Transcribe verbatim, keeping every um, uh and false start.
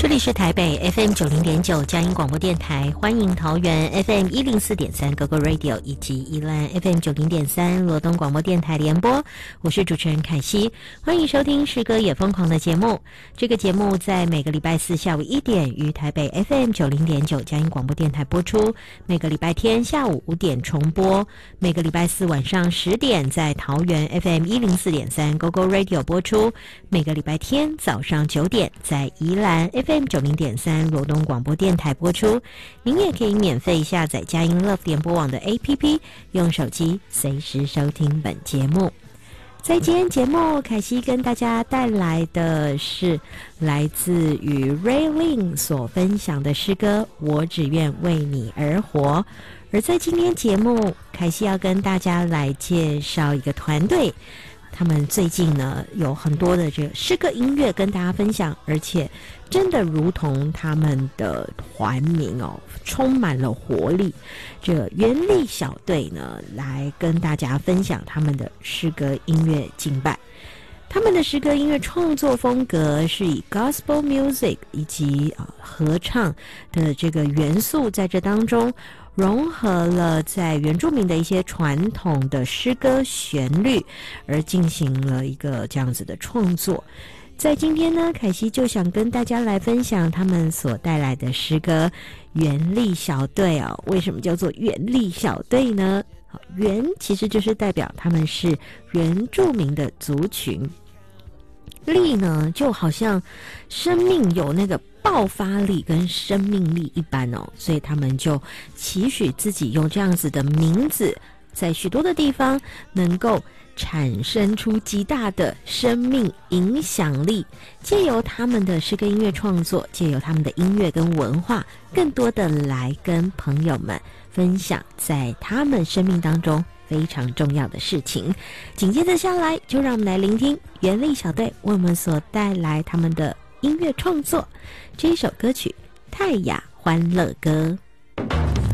里是台北 F M 九零点九佳音广播电台，欢迎桃园 F M 一零四点三 Go Go Radio 以及宜兰 F M 九零点三罗东广播电台联播。我是主持人凯西，欢迎收听诗歌也疯狂的节目。这个节目在每个礼拜四下午一点于台北 F M 九零点九佳音广播电台播出，每个礼拜天下午五点重播，每个礼拜四晚上十点在桃园 F M 一零四点三 Go Go Radio 播出，每个礼拜天早上九点在宜兰 F M 九零点三罗东广播电台播出。您也可以免费下载佳音 Love 联播网的 A P P， 用手机随时收听本节目。在今天节目，凯西跟大家带来的是来自于 Raylin 所分享的诗歌《我只愿为你而活》。而在今天节目，凯西要跟大家来介绍一个团队，他们最近呢有很多的这个诗歌音乐跟大家分享，而且真的如同他们的团名哦，充满了活力。这个原力小队呢，来跟大家分享他们的诗歌音乐敬拜。他们的诗歌音乐创作风格是以 gospel music 以及、呃、合唱的这个元素在这当中，融合了在原住民的一些传统的诗歌旋律，而进行了一个这样子的创作。在今天呢，凯西就想跟大家来分享他们所带来的诗歌原力小队哦。为什么叫做原力小队呢？原其实就是代表他们是原住民的族群，力呢就好像生命有那个爆发力跟生命力一般哦，所以他们就期许自己用这样子的名字，在许多的地方能够产生出极大的生命影响力，借由他们的诗歌音乐创作，借由他们的音乐跟文化，更多的来跟朋友们分享在他们生命当中非常重要的事情。紧接着下来，就让我们来聆听原力小队为我们所带来他们的音乐创作，这一首歌曲《泰雅欢乐歌》。